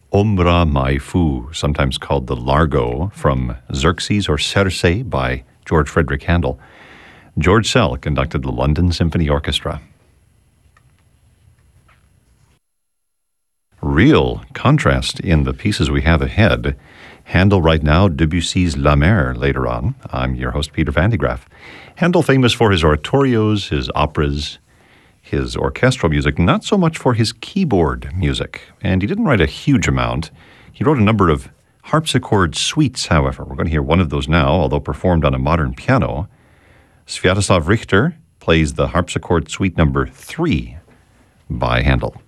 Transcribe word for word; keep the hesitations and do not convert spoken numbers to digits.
Ombra Mai Fu, sometimes called the Largo, from Xerxes or Circe by George Frederick Handel. George Szell conducted the London Symphony Orchestra. Real contrast in the pieces we have ahead. Handel right now, Debussy's La Mer later on. I'm your host, Peter Van de Graaff. Handel famous for his oratorios, his operas, his orchestral music, not so much for his keyboard music. And he didn't write a huge amount. He wrote a number of harpsichord suites, however. We're going to hear one of those now, although performed on a modern piano. Sviatoslav Richter plays the harpsichord suite number three by Handel.